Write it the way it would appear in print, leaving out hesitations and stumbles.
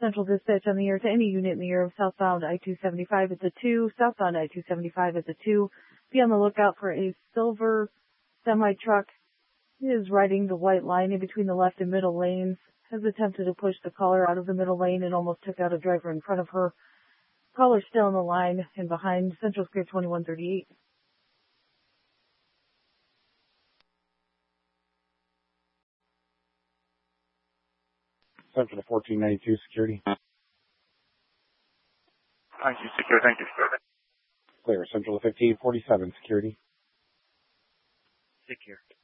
Central Dispatch on the air to any unit in the air of southbound I-275. It's a 2. Southbound I-275 is a 2. Be on the lookout for a silver semi-truck. It is riding the white line in between the left and middle lanes. Has attempted to push the caller out of the middle lane and almost took out a driver in front of her. Caller still on the line and behind. Central Square 2138. Central to 1492 security. 92 secure, thank you. Clear. Central to 1547 security. Secure.